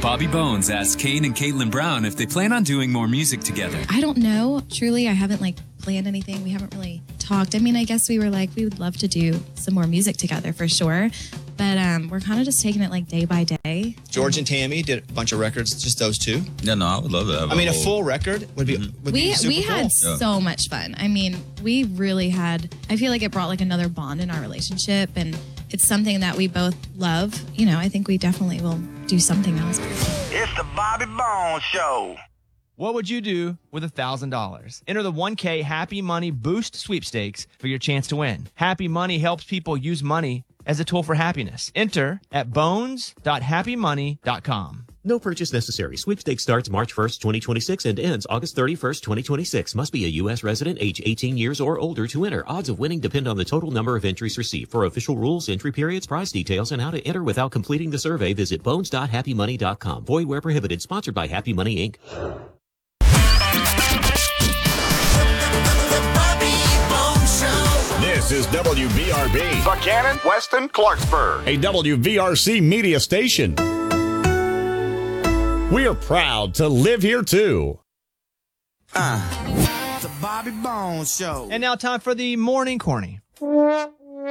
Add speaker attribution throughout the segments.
Speaker 1: Bobby Bones asked Kane and Caitlin Brown if they plan on doing more music together.
Speaker 2: I don't know. Truly, I haven't planned anything. We haven't really talked. I mean, I guess we were we would love to do some more music together for sure. But we're kind of just taking it day by day.
Speaker 3: George and Tammy did a bunch of records, just those two.
Speaker 4: Yeah, no, I would love that.
Speaker 3: I mean, a full record would be super
Speaker 2: We had
Speaker 3: cool.
Speaker 2: so much fun. I mean, we really had, I feel like it brought another bond in our relationship, and it's something that we both love. You know, I think we definitely will do something else.
Speaker 5: It's the Bobby Bones Show.
Speaker 6: What would you do with $1,000? Enter the 1K Happy Money Boost sweepstakes for your chance to win. Happy Money helps people use money as a tool for happiness. Enter at bones.happymoney.com.
Speaker 7: No purchase necessary. Sweepstakes starts March 1st, 2026 and ends August 31st, 2026. Must be a U.S. resident age 18 years or older to enter. Odds of winning depend on the total number of entries received. For official rules, entry periods, prize details, and how to enter without completing the survey, visit bones.happymoney.com. Void where prohibited. Sponsored by Happy Money, Inc.
Speaker 8: This is WVRB,
Speaker 5: Buchanan, Weston, Clarksburg.
Speaker 8: a WVRC media station. We are proud to live here too.
Speaker 5: The Bobby Bones Show.
Speaker 6: And now time for the Morning Corny.
Speaker 8: The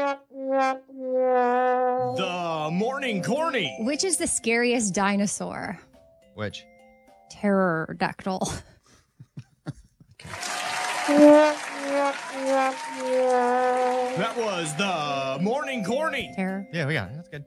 Speaker 8: Morning Corny.
Speaker 9: Which is the scariest dinosaur?
Speaker 6: Which?
Speaker 9: Pterodactyl.
Speaker 8: That was the Morning Corny.
Speaker 9: Terror.
Speaker 6: Yeah, we got it. That's good.